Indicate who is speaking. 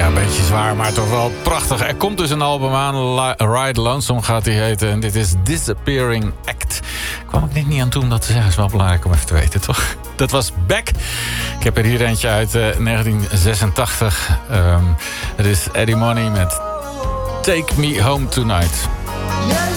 Speaker 1: Ja, een beetje zwaar, maar toch wel prachtig. Er komt dus een album aan, Ride Lonesome gaat die heten. En dit is Disappearing Act. Kwam ik net niet aan toe om dat te zeggen. Is wel belangrijk om even te weten, toch? Dat was Beck. Ik heb er hier eentje uit 1986. Het is Eddie Money met Take Me Home Tonight.